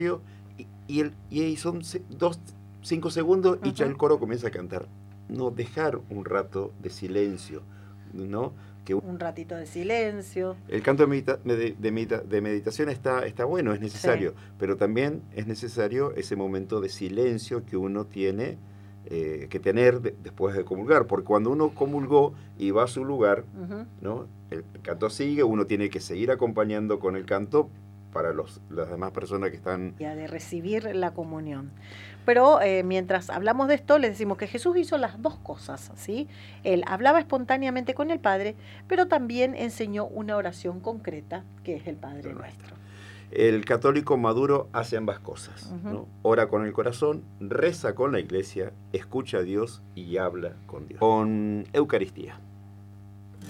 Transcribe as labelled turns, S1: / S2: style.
S1: y son 5 segundos y ya el coro comienza a cantar. No, dejar un rato de silencio, ¿no?
S2: Un ratito de silencio.
S1: El canto de meditación está bueno, es necesario,
S2: Sí.
S1: pero también es necesario ese momento de silencio que uno tiene que tener después de comulgar, porque cuando uno comulgó y va a su lugar, ¿no? El canto sigue, uno tiene que seguir acompañando con el canto para las demás personas que están...
S2: De recibir la comunión. Pero mientras hablamos de esto, les decimos que Jesús hizo las dos cosas, ¿sí? Él hablaba espontáneamente con el Padre, pero también enseñó una oración concreta, que es el Padre Nuestro.
S1: El católico maduro hace ambas cosas, ¿no? Ora con el corazón, reza con la iglesia, escucha a Dios y habla con Dios. Con Eucaristía.